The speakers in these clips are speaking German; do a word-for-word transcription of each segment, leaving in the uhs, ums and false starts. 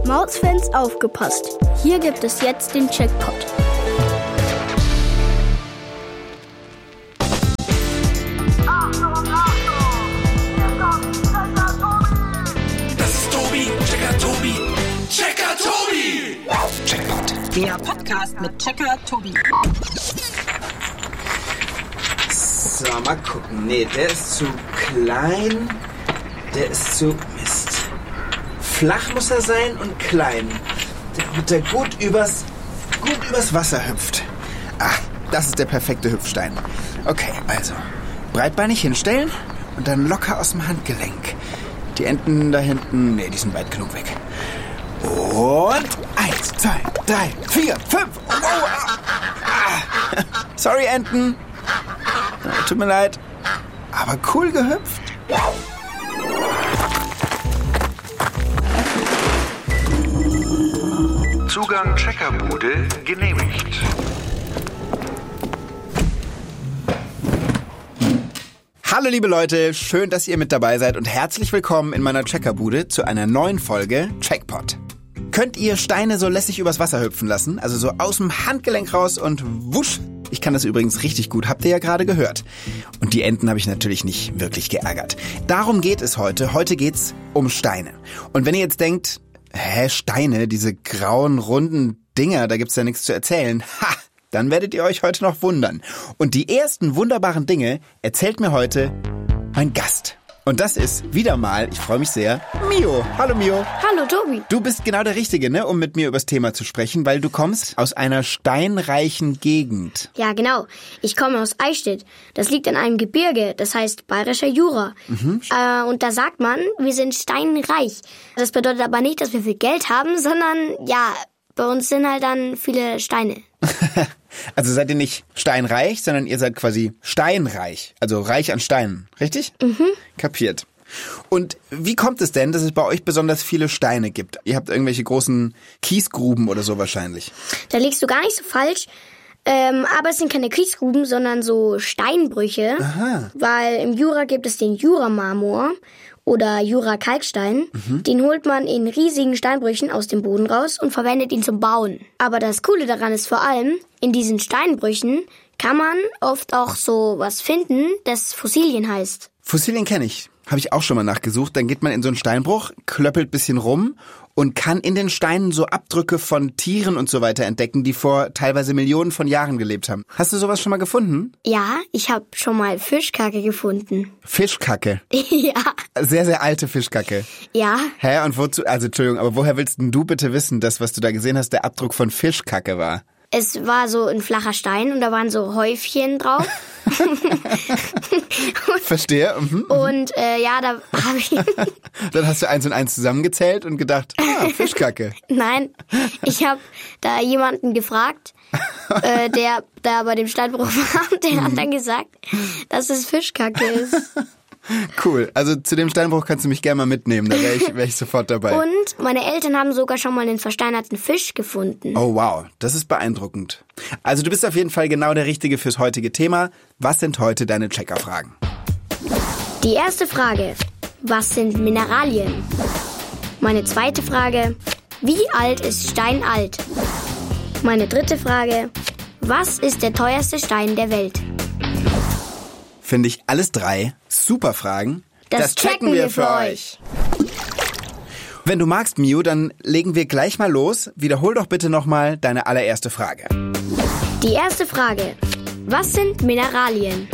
Mausfans aufgepasst. Hier gibt es jetzt den Checkpot. Das ist Tobi, Checker Tobi, Checker Tobi! Checkpot. Der Podcast mit Checker Tobi. So, mal gucken. Nee, der ist zu klein. Der ist zu... Mist. Flach muss er sein und klein. Damit er gut übers, gut übers Wasser hüpft. Ah, das ist der perfekte Hüpfstein. Okay, also. Breitbeinig hinstellen und dann locker aus dem Handgelenk. Die Enten da hinten... Nee, die sind weit genug weg. Und... Eins, zwei, drei, vier, fünf. Oh, ah, ah. Sorry, Enten. Tut mir leid. Aber cool gehüpft. Zugang Checkerbude genehmigt. Hallo liebe Leute, schön, dass ihr mit dabei seid und herzlich willkommen in meiner Checkerbude zu einer neuen Folge Checkpot. Könnt ihr Steine so lässig übers Wasser hüpfen lassen? Also so aus dem Handgelenk raus und wusch. Ich kann das übrigens richtig gut, habt ihr ja gerade gehört. Und die Enten habe ich natürlich nicht wirklich geärgert. Darum geht es heute. Heute geht's um Steine. Und wenn ihr jetzt denkt, hä, Steine, diese grauen, runden Dinger, da gibt's ja nichts zu erzählen. Ha! Dann werdet ihr euch heute noch wundern. Und die ersten wunderbaren Dinge erzählt mir heute mein Gast. Und das ist wieder mal, ich freue mich sehr, Mio. Hallo Mio. Hallo Tobi. Du bist genau der Richtige, ne, um mit mir über das Thema zu sprechen, weil du kommst aus einer steinreichen Gegend. Ja, genau. Ich komme aus Eichstätt. Das liegt an einem Gebirge, das heißt Bayerischer Jura. Mhm. Äh, und da sagt man, wir sind steinreich. Das bedeutet aber nicht, dass wir viel Geld haben, sondern, ja, bei uns sind halt dann viele Steine. Also seid ihr nicht steinreich, sondern ihr seid quasi steinreich. Also reich an Steinen, richtig? Mhm. Kapiert. Und wie kommt es denn, dass es bei euch besonders viele Steine gibt? Ihr habt irgendwelche großen Kiesgruben oder so wahrscheinlich. Da liegst du gar nicht so falsch. Ähm, aber es sind keine Kiesgruben, sondern so Steinbrüche. Aha. Weil im Jura gibt es den Juramarmor oder Jura-Kalkstein. Mhm. Den holt man in riesigen Steinbrüchen aus dem Boden raus und verwendet ihn zum Bauen. Aber das Coole daran ist vor allem, in diesen Steinbrüchen kann man oft auch so was finden, das Fossilien heißt. Fossilien kenne ich. Habe ich auch schon mal nachgesucht. Dann geht man in so einen Steinbruch, klöppelt bisschen rum und kann in den Steinen so Abdrücke von Tieren und so weiter entdecken, die vor teilweise Millionen von Jahren gelebt haben. Hast du sowas schon mal gefunden? Ja, ich habe schon mal Fischkacke gefunden. Fischkacke? Ja. Sehr, sehr alte Fischkacke. Ja. Hä, und wozu, also Entschuldigung, aber woher willst denn du bitte wissen, dass was du da gesehen hast, der Abdruck von Fischkacke war? Es war so ein flacher Stein und da waren so Häufchen drauf. Verstehe. Mhm, und äh, ja, da habe ich... Dann hast du eins und eins zusammengezählt und gedacht, ah, Fischkacke. Nein, ich habe da jemanden gefragt, äh, der da bei dem Steinbruch war, der hat dann gesagt, dass es Fischkacke ist. Cool, also zu dem Steinbruch kannst du mich gerne mal mitnehmen, da wäre ich, wär ich sofort dabei. Und meine Eltern haben sogar schon mal einen versteinerten Fisch gefunden. Oh wow, das ist beeindruckend. Also du bist auf jeden Fall genau der Richtige fürs heutige Thema. Was sind heute deine Checkerfragen? Die erste Frage, was sind Mineralien? Meine zweite Frage, wie alt ist Stein alt? Meine dritte Frage, was ist der teuerste Stein der Welt? Finde ich alles drei super Fragen. Das, das checken, checken wir für euch. Wenn du magst, Mio, dann legen wir gleich mal los. Wiederhol doch bitte nochmal deine allererste Frage. Die erste Frage. Was sind Mineralien?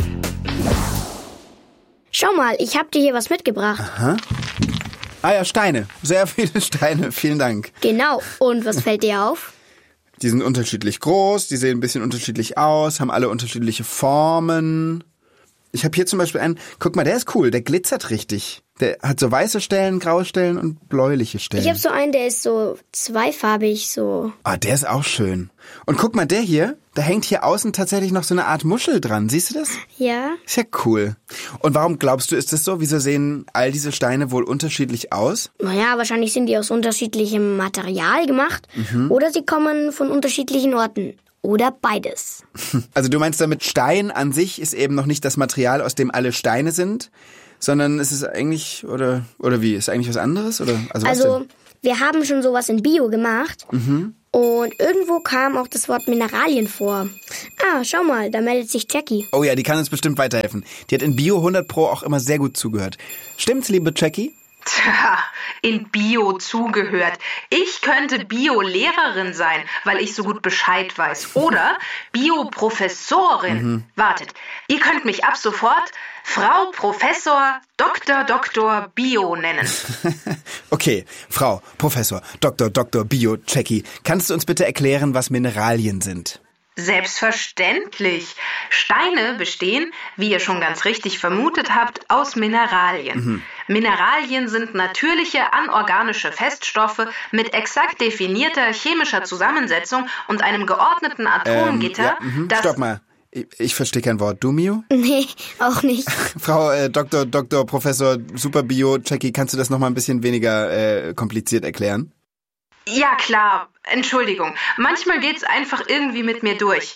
Schau mal, ich habe dir hier was mitgebracht. Aha. Ah ja, Steine. Sehr viele Steine. Vielen Dank. Genau. Und was fällt dir auf? Die sind unterschiedlich groß, die sehen ein bisschen unterschiedlich aus, haben alle unterschiedliche Formen. Ich habe hier zum Beispiel einen, guck mal, der ist cool, der glitzert richtig. Der hat so weiße Stellen, graue Stellen und bläuliche Stellen. Ich habe so einen, der ist so zweifarbig, so. Ah, der ist auch schön. Und guck mal, der hier, da hängt hier außen tatsächlich noch so eine Art Muschel dran. Siehst du das? Ja. Ist ja cool. Und warum glaubst du, ist das so? Wieso sehen all diese Steine wohl unterschiedlich aus? Naja, wahrscheinlich sind die aus unterschiedlichem Material gemacht. Mhm. Oder sie kommen von unterschiedlichen Orten. Oder beides. Also du meinst damit, Stein an sich ist eben noch nicht das Material, aus dem alle Steine sind, sondern es ist eigentlich, oder oder wie, ist eigentlich was anderes? Oder also, also wir haben schon sowas in Bio gemacht. Mhm. Und irgendwo kam auch das Wort Mineralien vor. Ah, schau mal, da meldet sich Jackie. Oh ja, die kann uns bestimmt weiterhelfen. Die hat in Bio hundert Pro auch immer sehr gut zugehört. Stimmt's, liebe Jackie? Tja, in Bio zugehört. Ich könnte Bio-Lehrerin sein, weil ich so gut Bescheid weiß. Oder Bio-Professorin. Mhm. Wartet, ihr könnt mich ab sofort Frau Professor Doktor Doktor Bio nennen. Okay, Frau Professor Doktor Doktor Bio Jackie, kannst du uns bitte erklären, was Mineralien sind? Selbstverständlich. Steine bestehen, wie ihr schon ganz richtig vermutet habt, aus Mineralien. Mhm. Mineralien sind natürliche anorganische Feststoffe mit exakt definierter chemischer Zusammensetzung und einem geordneten Atomgitter, ähm, ja, mhm. das... Stopp mal. Ich, ich verstehe kein Wort. Du, Mio? Nee, auch nicht. Frau äh, Doktor Doktor Professor Super Bio Jackie, kannst du das noch mal ein bisschen weniger äh, kompliziert erklären? Ja, klar. Entschuldigung. Manchmal geht's einfach irgendwie mit mir durch.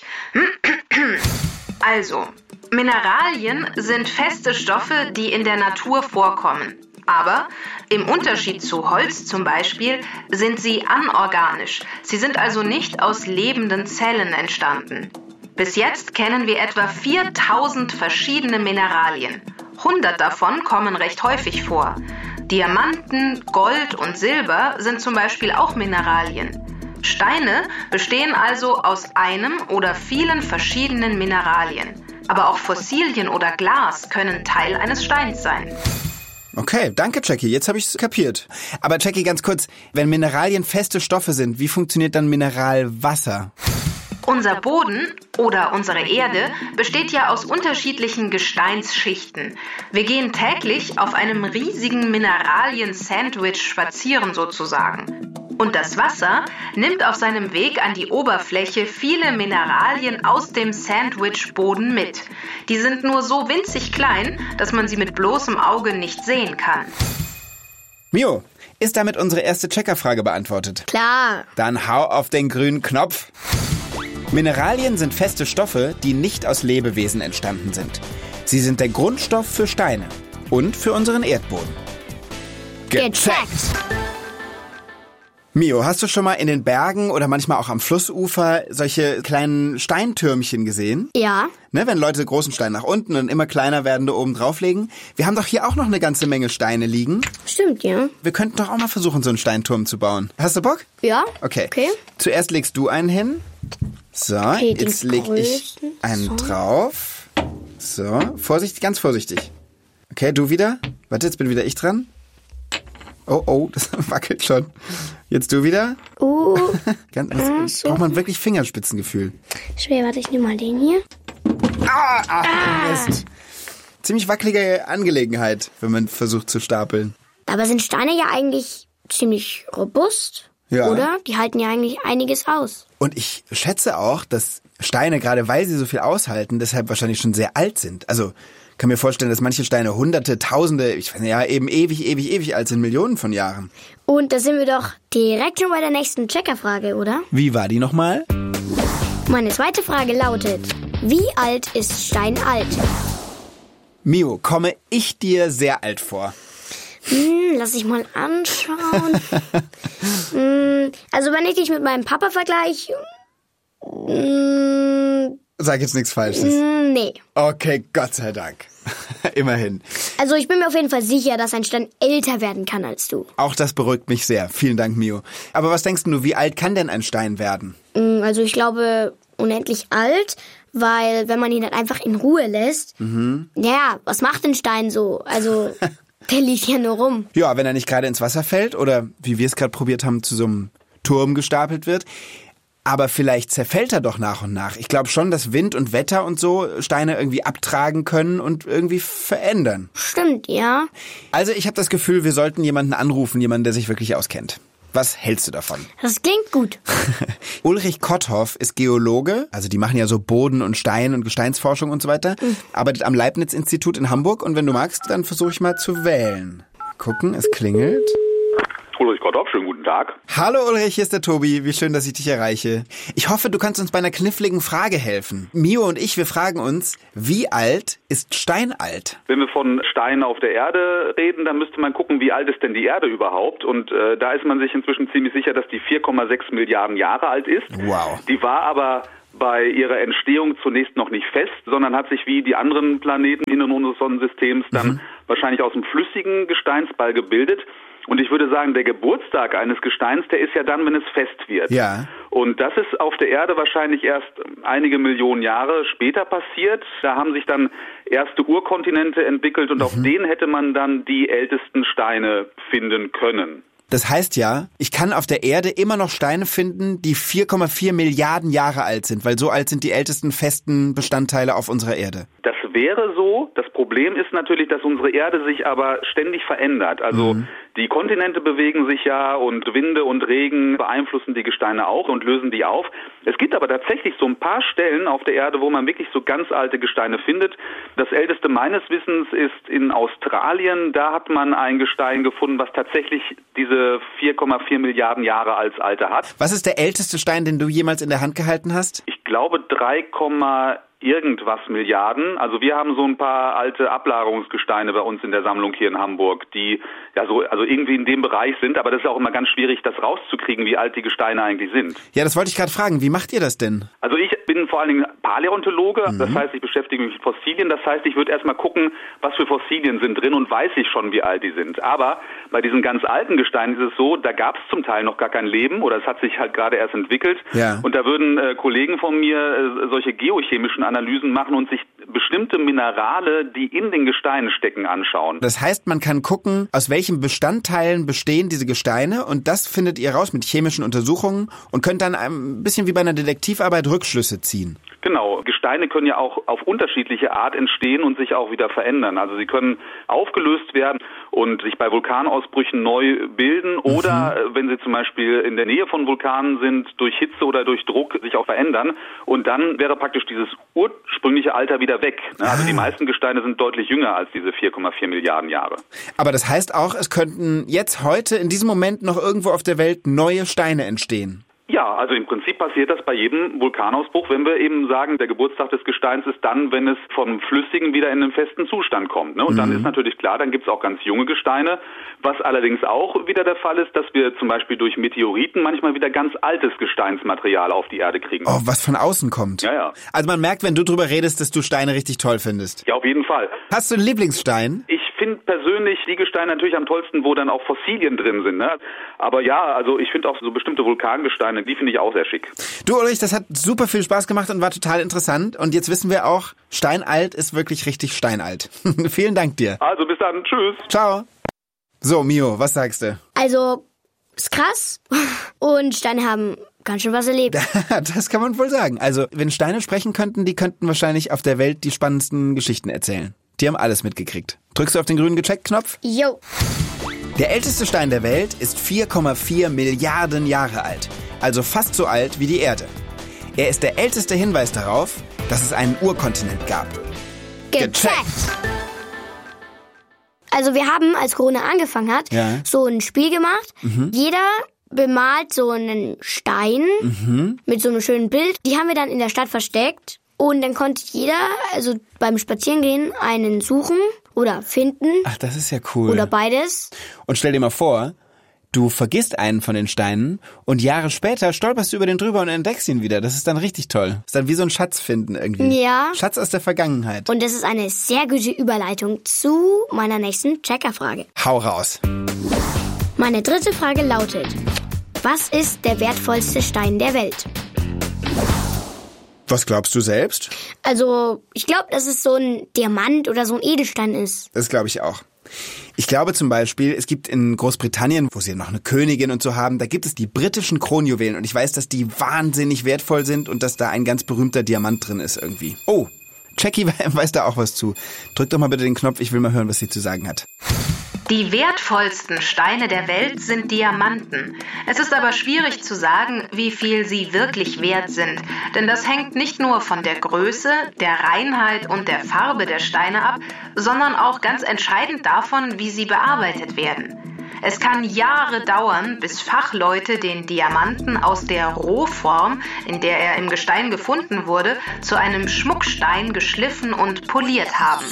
Also, Mineralien sind feste Stoffe, die in der Natur vorkommen. Aber im Unterschied zu Holz zum Beispiel sind sie anorganisch. Sie sind also nicht aus lebenden Zellen entstanden. Bis jetzt kennen wir etwa viertausend verschiedene Mineralien. hundert davon kommen recht häufig vor. Diamanten, Gold und Silber sind zum Beispiel auch Mineralien. Steine bestehen also aus einem oder vielen verschiedenen Mineralien. Aber auch Fossilien oder Glas können Teil eines Steins sein. Okay, danke Jackie, jetzt habe ich es kapiert. Aber Jackie, ganz kurz, wenn Mineralien feste Stoffe sind, wie funktioniert dann Mineralwasser? Unser Boden oder unsere Erde besteht ja aus unterschiedlichen Gesteinsschichten. Wir gehen täglich auf einem riesigen Mineralien-Sandwich spazieren sozusagen. Und das Wasser nimmt auf seinem Weg an die Oberfläche viele Mineralien aus dem Sandwich-Boden mit. Die sind nur so winzig klein, dass man sie mit bloßem Auge nicht sehen kann. Mio, ist damit unsere erste Checkerfrage beantwortet? Klar. Dann hau auf den grünen Knopf. Mineralien sind feste Stoffe, die nicht aus Lebewesen entstanden sind. Sie sind der Grundstoff für Steine und für unseren Erdboden. Gecheckt! Mio, hast du schon mal in den Bergen oder manchmal auch am Flussufer solche kleinen Steintürmchen gesehen? Ja. Ne, wenn Leute großen Stein nach unten und immer kleiner werdende oben drauflegen. Wir haben doch hier auch noch eine ganze Menge Steine liegen. Stimmt, ja. Wir könnten doch auch mal versuchen, so einen Steinturm zu bauen. Hast du Bock? Ja. Okay. Okay. Zuerst legst du einen hin. So, Okay, jetzt den leg ich größten. einen So. drauf. So, vorsichtig, ganz vorsichtig. Okay, du wieder. Warte, jetzt bin wieder ich dran. Oh, oh, das wackelt schon. Jetzt du wieder. Uh, Ganz, Ah, jetzt so. braucht man wirklich Fingerspitzengefühl. schwer, warte, ich nehme mal den hier. Ah, ah, Mist. Ziemlich wackelige Angelegenheit, wenn man versucht zu stapeln. Aber sind Steine ja eigentlich ziemlich robust, Ja. oder? Die halten ja eigentlich einiges aus. Und ich schätze auch, dass Steine, gerade weil sie so viel aushalten, deshalb wahrscheinlich schon sehr alt sind. Also kann mir vorstellen, dass manche Steine hunderte, tausende, ich weiß nicht, ja, eben ewig, ewig, ewig alt sind, Millionen von Jahren. Und da sind wir doch direkt schon bei der nächsten Checkerfrage, oder? Wie war die nochmal? Meine zweite Frage lautet, wie alt ist Stein alt? Mio, komme ich dir sehr alt vor? Hm, lass ich mal anschauen. hm, also wenn ich dich mit meinem Papa vergleiche, hm, Sag jetzt nichts Falsches. hm, nee. Okay, Gott sei Dank. Immerhin. Also ich bin mir auf jeden Fall sicher, dass ein Stein älter werden kann als du. Auch das beruhigt mich sehr. Vielen Dank, Mio. Aber was denkst du, wie alt kann denn ein Stein werden? Hm, Also ich glaube unendlich alt, weil wenn man ihn dann einfach in Ruhe lässt, Mhm. ja, was macht ein Stein so? Also der liegt ja nur rum. Ja, wenn er nicht gerade ins Wasser fällt oder, wie wir es gerade probiert haben, zu so einem Turm gestapelt wird. Aber vielleicht zerfällt er doch nach und nach. Ich glaube schon, dass Wind und Wetter und so Steine irgendwie abtragen können und irgendwie verändern. Stimmt, ja. Also ich habe das Gefühl, wir sollten jemanden anrufen, jemanden, der sich wirklich auskennt. Was hältst du davon? Das klingt gut. Ulrich Kotthoff ist Geologe, also die machen ja so Boden- und Stein- und Gesteinsforschung und so weiter, arbeitet am Leibniz-Institut in Hamburg und wenn du magst, dann versuche ich mal zu wählen. Gucken, es klingelt. Ulrich Kotthoff. schönen guten Tag. Hallo Ulrich, hier ist der Tobi. Wie schön, dass ich dich erreiche. Ich hoffe, du kannst uns bei einer kniffligen Frage helfen. Mio und ich, wir fragen uns, wie alt ist Stein alt? Wenn wir von Steinen auf der Erde reden, dann müsste man gucken, wie alt ist denn die Erde überhaupt? Und äh, da ist man sich inzwischen ziemlich sicher, dass die vier Komma sechs Milliarden Jahre alt ist. Wow. Die war aber bei ihrer Entstehung zunächst noch nicht fest, sondern hat sich wie die anderen Planeten innen unseres Sonnensystems dann mhm. wahrscheinlich aus einem flüssigen Gesteinsball gebildet. Und ich würde sagen, der Geburtstag eines Gesteins, der ist ja dann, wenn es fest wird. Ja. Und das ist auf der Erde wahrscheinlich erst einige Millionen Jahre später passiert. Da haben sich dann erste Urkontinente entwickelt und mhm. auf denen hätte man dann die ältesten Steine finden können. Das heißt ja, ich kann auf der Erde immer noch Steine finden, die vier Komma vier Milliarden Jahre alt sind, weil so alt sind die ältesten festen Bestandteile auf unserer Erde. Das wäre so. Das Problem ist natürlich, dass unsere Erde sich aber ständig verändert. Also mhm. die Kontinente bewegen sich ja und Winde und Regen beeinflussen die Gesteine auch und lösen die auf. Es gibt aber tatsächlich so ein paar Stellen auf der Erde, wo man wirklich so ganz alte Gesteine findet. Das älteste meines Wissens ist in Australien. Da hat man ein Gestein gefunden, was tatsächlich diese vier Komma vier Milliarden Jahre als Alter hat. Was ist der älteste Stein, den du jemals in der Hand gehalten hast? Ich glaube drei, irgendwas Milliarden. Also wir haben so ein paar alte Ablagerungsgesteine bei uns in der Sammlung hier in Hamburg, die ja so also irgendwie in dem Bereich sind, aber das ist auch immer ganz schwierig, das rauszukriegen, wie alt die Gesteine eigentlich sind. Ja, das wollte ich gerade fragen. Wie macht ihr das denn? Also ich bin vor allen Dingen Paläontologe, mhm. das heißt, ich beschäftige mich mit Fossilien, das heißt, ich würde erstmal gucken, was für Fossilien sind drin und weiß ich schon, wie alt die sind. Aber bei diesen ganz alten Gesteinen ist es so, da gab es zum Teil noch gar kein Leben oder es hat sich halt gerade erst entwickelt. Ja. Und da würden äh, Kollegen von mir äh, solche geochemischen Analysen machen und sich bestimmte Minerale, die in den Gesteinen stecken, anschauen. Das heißt, man kann gucken, aus welchen Bestandteilen bestehen diese Gesteine und das findet ihr raus mit chemischen Untersuchungen und könnt dann ein bisschen wie bei einer Detektivarbeit Rückschlüsse ziehen. Genau. Gesteine können ja auch auf unterschiedliche Art entstehen und sich auch wieder verändern. Also sie können aufgelöst werden und sich bei Vulkanausbrüchen neu bilden oder, mhm. wenn sie zum Beispiel in der Nähe von Vulkanen sind, durch Hitze oder durch Druck sich auch verändern. Und dann wäre praktisch dieses ursprüngliche Alter wieder weg. Also ah. die meisten Gesteine sind deutlich jünger als diese vier Komma vier Milliarden Jahre. Aber das heißt auch, es könnten jetzt heute in diesem Moment noch irgendwo auf der Welt neue Steine entstehen. Ja, also im Prinzip passiert das bei jedem Vulkanausbruch, wenn wir eben sagen, der Geburtstag des Gesteins ist dann, wenn es vom Flüssigen wieder in einen festen Zustand kommt. Ne? Und mhm. dann ist natürlich klar, dann gibt es auch ganz junge Gesteine. Was allerdings auch wieder der Fall ist, dass wir zum Beispiel durch Meteoriten manchmal wieder ganz altes Gesteinsmaterial auf die Erde kriegen. Oh, was von außen kommt. Ja, ja. Also man merkt, wenn du drüber redest, dass du Steine richtig toll findest. Ja, auf jeden Fall. Hast du einen Lieblingsstein? Ich finde persönlich die Gesteine natürlich am tollsten, wo dann auch Fossilien drin sind. Ne? Aber ja, also ich finde auch so bestimmte Vulkangesteine, die finde ich auch sehr schick. Du Ulrich, das hat super viel Spaß gemacht und war total interessant. Und jetzt wissen wir auch, steinalt ist wirklich richtig steinalt. Vielen Dank dir. Also bis dann, tschüss. Ciao. So, Mio, was sagst du? Also, ist krass. Und Steine haben ganz schön was erlebt. Das kann man wohl sagen. Also, wenn Steine sprechen könnten, die könnten wahrscheinlich auf der Welt die spannendsten Geschichten erzählen. Die haben alles mitgekriegt. Drückst du auf den grünen Gecheckt-Knopf? Jo. Der älteste Stein der Welt ist vier Komma vier Milliarden Jahre alt. Also fast so alt wie die Erde. Er ist der älteste Hinweis darauf, dass es einen Urkontinent gab. Gecheckt! Also wir haben, als Corona angefangen hat, ja. so ein Spiel gemacht. Mhm. Jeder bemalt so einen Stein mhm. mit so einem schönen Bild. Die haben wir dann in der Stadt versteckt. Und dann konnte jeder, also beim Spazierengehen, einen suchen oder finden. Ach, das ist ja cool. Oder beides. Und stell dir mal vor, du vergisst einen von den Steinen und Jahre später stolperst du über den drüber und entdeckst ihn wieder. Das ist dann richtig toll. Das ist dann wie so ein Schatz finden irgendwie. Ja. Schatz aus der Vergangenheit. Und das ist eine sehr gute Überleitung zu meiner nächsten Checker-Frage. Hau raus. Meine dritte Frage lautet: Was ist der wertvollste Stein der Welt? Was glaubst du selbst? Also, ich glaube, dass es so ein Diamant oder so ein Edelstein ist. Das glaube ich auch. Ich glaube zum Beispiel, es gibt in Großbritannien, wo sie noch eine Königin und so haben, da gibt es die britischen Kronjuwelen. Und ich weiß, dass die wahnsinnig wertvoll sind und dass da ein ganz berühmter Diamant drin ist irgendwie. Oh, Jackie weiß da auch was zu. Drück doch mal bitte den Knopf, ich will mal hören, was sie zu sagen hat. Die wertvollsten Steine der Welt sind Diamanten. Es ist aber schwierig zu sagen, wie viel sie wirklich wert sind, denn das hängt nicht nur von der Größe, der Reinheit und der Farbe der Steine ab, sondern auch ganz entscheidend davon, wie sie bearbeitet werden. Es kann Jahre dauern, bis Fachleute den Diamanten aus der Rohform, in der er im Gestein gefunden wurde, zu einem Schmuckstein geschliffen und poliert haben.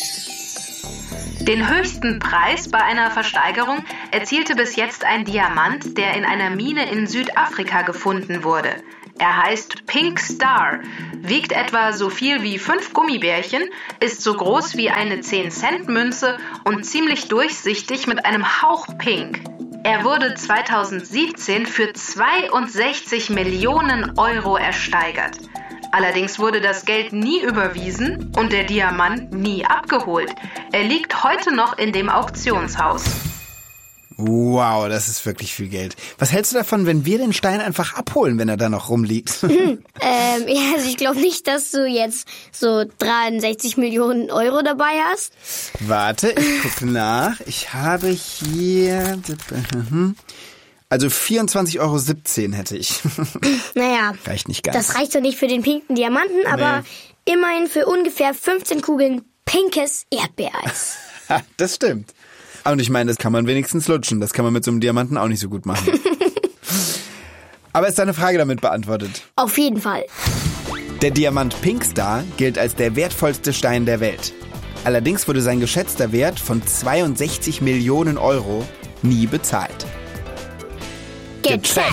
Den höchsten Preis bei einer Versteigerung erzielte bis jetzt ein Diamant, der in einer Mine in Südafrika gefunden wurde. Er heißt Pink Star, wiegt etwa so viel wie fünf Gummibärchen, ist so groß wie eine zehn Cent Münze und ziemlich durchsichtig mit einem Hauch pink. Er wurde zweitausendsiebzehn für zweiundsechzig Millionen Euro ersteigert. Allerdings wurde das Geld nie überwiesen und der Diamant nie abgeholt. Er liegt heute noch in dem Auktionshaus. Wow, das ist wirklich viel Geld. Was hältst du davon, wenn wir den Stein einfach abholen, wenn er da noch rumliegt? Hm, ähm, ja, also ich glaube nicht, dass du jetzt so dreiundsechzig Millionen Euro dabei hast. Warte, ich gucke nach. Ich habe hier... Also vierundzwanzig Euro siebzehn hätte ich. Naja, reicht nicht ganz. Das reicht doch nicht für den pinken Diamanten, aber nee. Immerhin für ungefähr fünfzehn Kugeln pinkes Erdbeereis. Das stimmt. Und ich meine, das kann man wenigstens lutschen. Das kann man mit so einem Diamanten auch nicht so gut machen. Aber ist deine Frage damit beantwortet? Auf jeden Fall. Der Diamant Pink Star gilt als der wertvollste Stein der Welt. Allerdings wurde sein geschätzter Wert von zweiundsechzig Millionen Euro nie bezahlt. Gecheckt.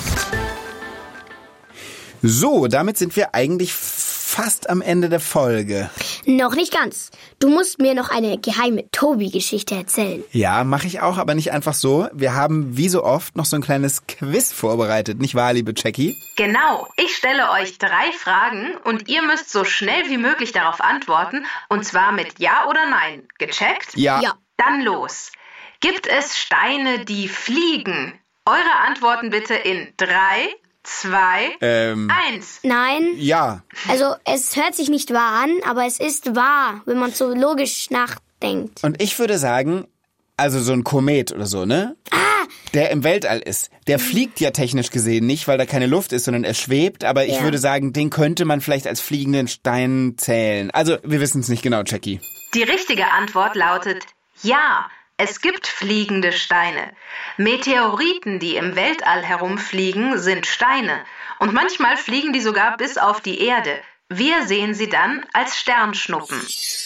So, damit sind wir eigentlich fast am Ende der Folge. Noch nicht ganz. Du musst mir noch eine geheime Tobi-Geschichte erzählen. Ja, mache ich auch, aber nicht einfach so. Wir haben wie so oft noch so ein kleines Quiz vorbereitet, nicht wahr, liebe Jackie? Genau. Ich stelle euch drei Fragen und ihr müsst so schnell wie möglich darauf antworten, und zwar mit Ja oder Nein. Gecheckt? Ja. Ja. Dann los. Gibt es Steine, die fliegen? Eure Antworten bitte in drei, zwei, ähm, eins. Nein. Ja. Also es hört sich nicht wahr an, aber es ist wahr, wenn man so logisch nachdenkt. Und ich würde sagen, also so ein Komet oder so, ne? Ah! Der im Weltall ist. Der fliegt ja technisch gesehen nicht, weil da keine Luft ist, sondern er schwebt. Aber ich Ja. würde sagen, den könnte man vielleicht als fliegenden Stein zählen. Also, wir wissen es nicht genau, Jackie. Die richtige Antwort lautet Ja. Es gibt fliegende Steine. Meteoriten, die im Weltall herumfliegen, sind Steine. Und manchmal fliegen die sogar bis auf die Erde. Wir sehen sie dann als Sternschnuppen.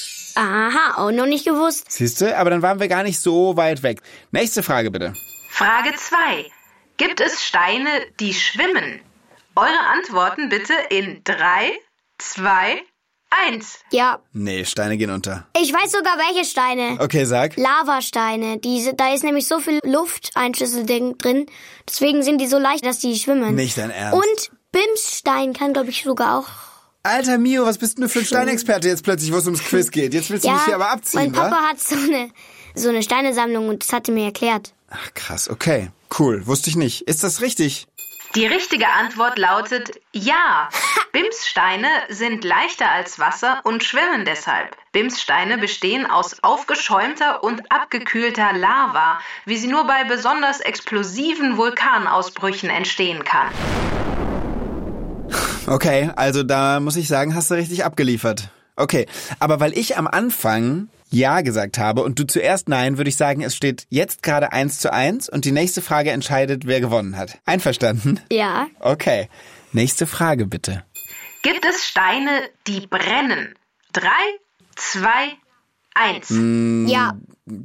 Aha, auch noch nicht gewusst. Siehst du? Aber dann waren wir gar nicht so weit weg. Nächste Frage bitte. Frage zwei. Gibt es Steine, die schwimmen? Eure Antworten bitte in drei, zwei, eins. Ja, Nee, Steine gehen unter. ich weiß sogar welche Steine. Okay, sag. Lavasteine. Diese, da ist nämlich so viel Lufteinschlüsselding drin. Deswegen sind die so leicht, dass die schwimmen. Nicht dein Ernst. Und Bimsstein kann, glaube ich, sogar auch. Alter Mio, was bist denn du für ein Steinexperte jetzt plötzlich, wo es ums Quiz geht? Jetzt willst du mich hier aber abziehen, mein Papa wa? hat so eine, so eine Steinesammlung und das hat er mir erklärt. Ach krass, okay. Cool, wusste ich nicht. Ist das richtig? Die richtige Antwort lautet Ja. Bimssteine sind leichter als Wasser und schwimmen deshalb. Bimssteine bestehen aus aufgeschäumter und abgekühlter Lava, wie sie nur bei besonders explosiven Vulkanausbrüchen entstehen kann. Okay, also da muss ich sagen, hast du richtig abgeliefert. Okay, aber weil ich am Anfang Ja gesagt habe und du zuerst Nein, würde ich sagen, es steht jetzt gerade eins zu eins und die nächste Frage entscheidet, wer gewonnen hat. Einverstanden? Ja. Okay, nächste Frage bitte. Gibt es Steine, die brennen? Drei, zwei, eins. Ja.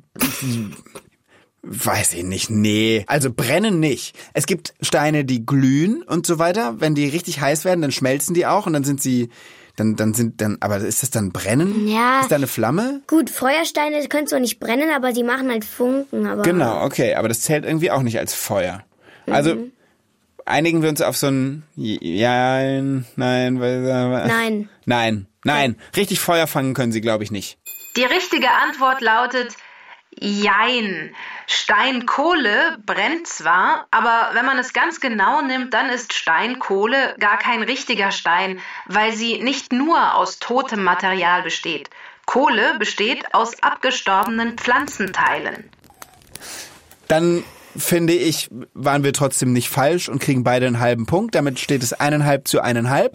Weiß ich nicht, nee. Also brennen nicht. Es gibt Steine, die glühen und so weiter. Wenn die richtig heiß werden, dann schmelzen die auch und dann sind sie, dann, dann sind, dann, aber ist das dann brennen? Ja. Ist da eine Flamme? Gut, Feuersteine können zwar nicht brennen, aber sie machen halt Funken. Aber Genau, okay, aber das zählt irgendwie auch nicht als Feuer. Also einigen wir uns auf so ein Ja, nein, Nein. nein, nein. Richtig Feuer fangen können sie, glaube ich, nicht. Die richtige Antwort lautet Jein. Steinkohle brennt zwar, aber wenn man es ganz genau nimmt, dann ist Steinkohle gar kein richtiger Stein, weil sie nicht nur aus totem Material besteht. Kohle besteht aus abgestorbenen Pflanzenteilen. Dann finde ich, waren wir trotzdem nicht falsch und kriegen beide einen halben Punkt. Damit steht es eineinhalb zu eineinhalb.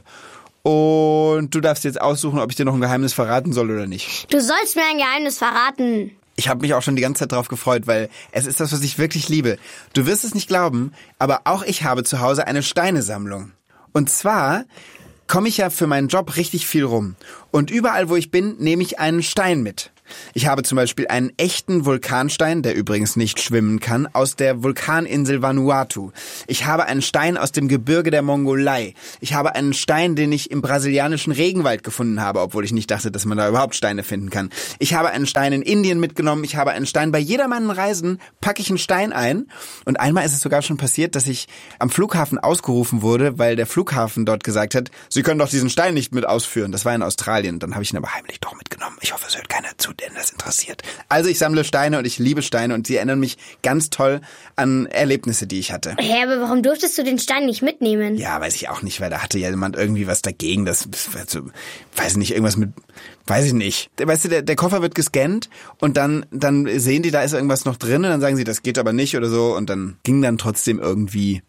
Und du darfst jetzt aussuchen, ob ich dir noch ein Geheimnis verraten soll oder nicht. Du sollst mir ein Geheimnis verraten. Ich habe mich auch schon die ganze Zeit drauf gefreut, weil es ist das, was ich wirklich liebe. Du wirst es nicht glauben, aber auch ich habe zu Hause eine Steinesammlung. Und zwar komme ich ja für meinen Job richtig viel rum. Und überall, wo ich bin, nehme ich einen Stein mit. Ich habe zum Beispiel einen echten Vulkanstein, der übrigens nicht schwimmen kann, aus der Vulkaninsel Vanuatu. Ich habe einen Stein aus dem Gebirge der Mongolei. Ich habe einen Stein, den ich im brasilianischen Regenwald gefunden habe, obwohl ich nicht dachte, dass man da überhaupt Steine finden kann. Ich habe einen Stein in Indien mitgenommen. Ich habe einen Stein. Bei jeder meiner Reisen packe ich einen Stein ein. Und einmal ist es sogar schon passiert, dass ich am Flughafen ausgerufen wurde, weil der Flughafen dort gesagt hat, Sie können doch diesen Stein nicht mit ausführen. Das war in Australien. Dann habe ich ihn aber heimlich doch mitgenommen. Ich hoffe, es hört keiner zu, denn das interessiert. Also ich sammle Steine und ich liebe Steine und sie erinnern mich ganz toll an Erlebnisse, die ich hatte. Hä, aber warum durftest du den Stein nicht mitnehmen? Ja, weiß ich auch nicht, weil da hatte ja jemand irgendwie was dagegen. Das, also, weiß ich nicht, irgendwas mit, weiß ich nicht. Weißt du, der, der Koffer wird gescannt und dann, dann sehen die, da ist irgendwas noch drin und dann sagen sie, das geht aber nicht oder so und dann ging dann trotzdem irgendwie.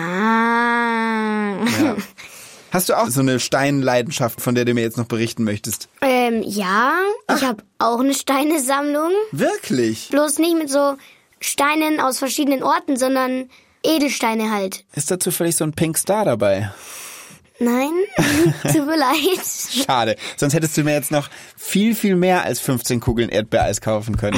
Ah. Ja. Hast du auch so eine Steinleidenschaft, von der du mir jetzt noch berichten möchtest? Ähm, ja. Ach. Ich habe auch eine Steinesammlung. Wirklich? Bloß nicht mit so Steinen aus verschiedenen Orten, sondern Edelsteine halt. Ist da zufällig so ein Pink Star dabei? Nein, tut mir leid. Schade, sonst hättest du mir jetzt noch viel, viel mehr als fünfzehn Kugeln Erdbeereis kaufen können.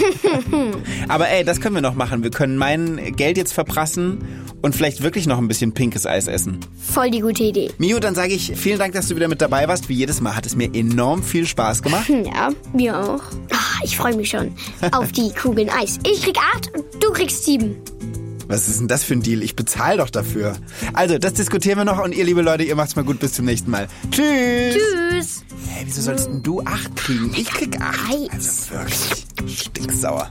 Aber ey, das können wir noch machen. Wir können mein Geld jetzt verprassen und vielleicht wirklich noch ein bisschen pinkes Eis essen. Voll die gute Idee. Mio, dann sage ich vielen Dank, dass du wieder mit dabei warst. Wie jedes Mal hat es mir enorm viel Spaß gemacht. Ja, mir auch. Ach, ich freue mich schon auf die Kugeln Eis. Ich krieg acht und du kriegst sieben. Was ist denn das für ein Deal? Ich bezahle doch dafür. Also, das diskutieren wir noch und ihr, liebe Leute, ihr macht's mal gut. Bis zum nächsten Mal. Tschüss. Tschüss. Hey, wieso sollst denn du acht kriegen? Ich krieg acht. Eis. Also wirklich stinksauer.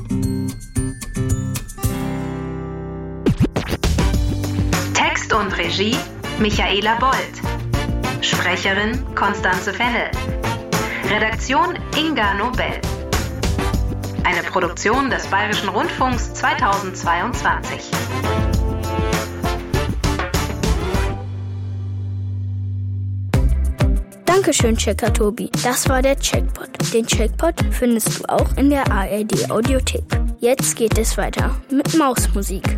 Text und Regie Michaela Bold. Sprecherin Constanze Fennel. Redaktion Inga Nobel. Eine Produktion des Bayerischen Rundfunks zweitausendzweiundzwanzig. Dankeschön, Checker Tobi. Das war der Checkpot. Den Checkpot findest du auch in der A R D Audiothek. Jetzt geht es weiter mit Mausmusik.